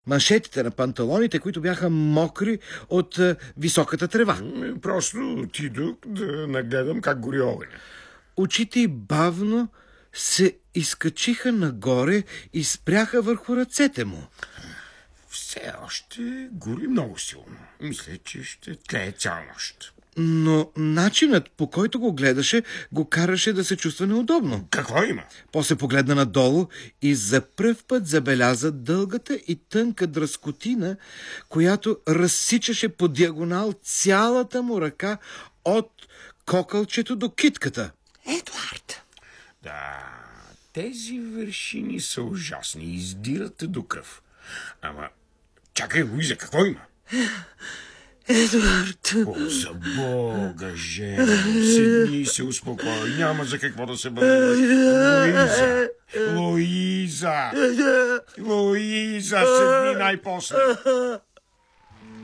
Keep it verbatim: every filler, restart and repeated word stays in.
маншетите на панталоните, които бяха мокри от а, високата трева. Просто отидох да нагледам как гори огъня. Очите й бавно се изкачиха нагоре и спряха върху ръцете му. Все още гори много силно. Мисля, че ще тлее цяла нощ. Но начинът, по който го гледаше, го караше да се чувства неудобно. Какво има? После погледна надолу и за пръв път забеляза дългата и тънка дръскотина, която разсичаше по диагонал цялата му ръка от кокълчето до китката. Едуард! Да, тези вършини са ужасни и издират до кръв. Ама, чакай, Луиза, какво има? Едуард! О, за Бога, жена, седни и се успокой. Няма за какво да се бъдеш. Луиза! Луиза! Луиза, седни най-после.